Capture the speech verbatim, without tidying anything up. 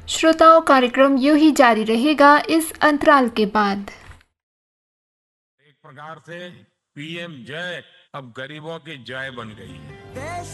श्रोताओं, कार्यक्रम यूं ही जारी रहेगा इस अंतराल के बाद। एक प्रकार से पीएम जय अब गरीबों की जय बन गई है।